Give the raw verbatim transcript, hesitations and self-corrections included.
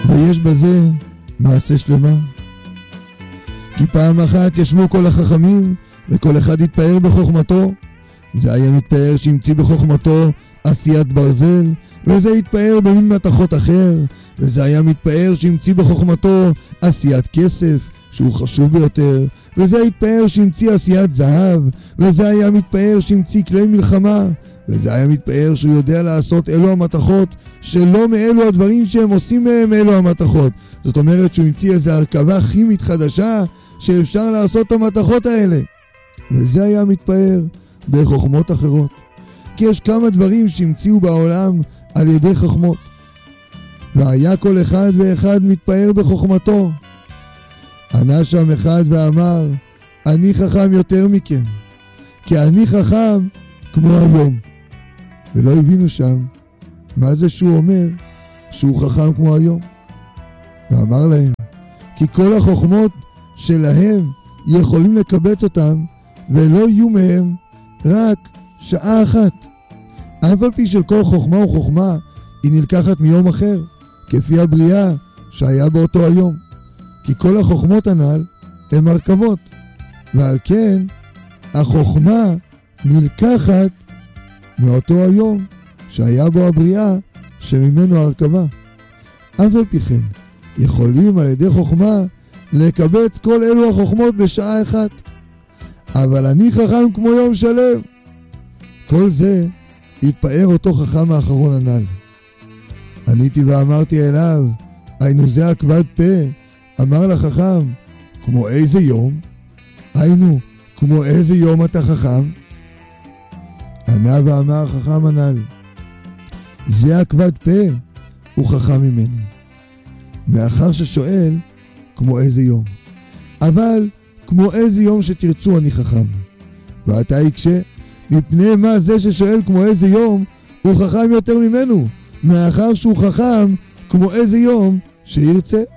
ויש בזה מעשה שלמה. כי פעם אחת ישבו כל החכמים, וכל אחד התפאר בחוכמתו. זה היה מתפאר שהמציא בחוכמתו עשיית ברזל, וזה התפאר במין מתכות אחר, וזה היה מתפאר שהמציא בחוכמתו עשיית כסף, שהוא חשוב ביותר, וזה התפאר שהמציא עשיית זהב, וזה היה מתפאר שהמציא כלי מלחמה, וזה היה מתפאר שהוא יודע לעשות אלו המתכות, שלא מאלו הדברים שהם עושים מהם אלו המתכות. זאת אומרת שהוא המציא איזו הרכבה כימית חדשה, שאפשר לעשות את המתכות האלה. וזה היה מתפאר בחוכמות אחרות. כי יש כמה דברים שהמציאו בעולם על ידי חוכמות. והיה כל אחד ואחד מתפאר בחוכמתו. ענה שם אחד ואמר, אני חכם יותר מכם, כי אני חכם כמו היום. ולא הבינו שם מה זה שהוא אומר שהוא חכם כמו היום. ואמר להם, כי כל החוכמות שלהם יכולים לקבץ אותם, ולא יהיו מהם רק שעה אחת. אף על פי של כל חוכמה וחוכמה היא נלקחת מיום אחר, כפי הבריאה שהיה באותו היום. כי כל החוכמות הנ"ל הן מרכבות, ועל כן החוכמה נלקחת מאותו היום שהיה בו הבריאה שממנו הרכבה. אף על פי כן יכולים על ידי חוכמה לקבץ כל אלו החוכמות בשעה אחת. אבל אני חכם כמו יום שלם. כל זה התפאר אותו חכם האחרון הנ"ל. עניתי ואמרתי אליו, היינו זה הכבד פה. אמר לחכם, כמו איזה יום? היינו, כמו איזה יום אתה חכם? ענה ואמר חכם הנ"ל, זה הכבד פה, הוא חכם ממני. מאחר ששואל, כמו איזה יום. אבל כמו איזה יום שתרצו אני חכם. ואתה יקשה, מפני מה זה ששואל כמו איזה יום, הוא חכם יותר ממנו, מאחר שהוא חכם כמו איזה יום שירצה.